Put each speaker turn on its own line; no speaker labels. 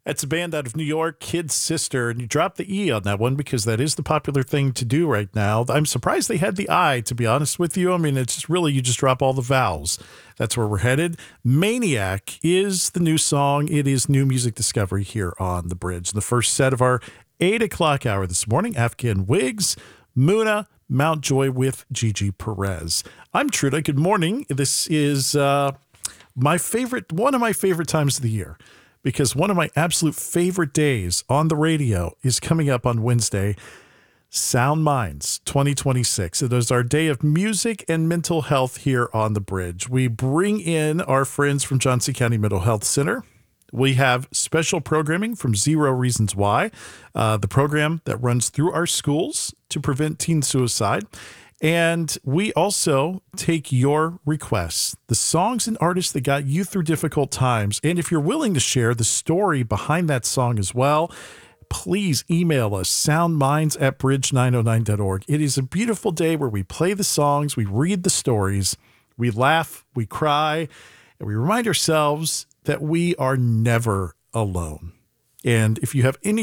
It's a band out of New York, Kid Sister, and you dropped the E on that one because that is the popular thing to do right now. I'm surprised they had the I, to be honest with you. I mean, it's just really, you just drop all the vowels. That's where we're headed. Maniac is the new song. It is new music discovery here on The Bridge. The first set of our 8 o'clock hour this morning, Afghan Wigs, Muna, Mountjoy with Gigi Perez. I'm Truda. Good morning. This is one of my favorite times of the year, because one of my absolute favorite days on the radio is coming up on Wednesday, Sound Minds 2026. It is our day of music and mental health here on The Bridge. We bring in our friends from Johnson County Mental Health Center. We have special programming from Zero Reasons Why, the program that runs through our schools to prevent teen suicide. And we also take your requests, the songs and artists that got you through difficult times. And if you're willing to share the story behind that song as well, please email us, soundminds@bridge909.org. It is a beautiful day where we play the songs, we read the stories, we laugh, we cry, and we remind ourselves that we are never alone. And if you have any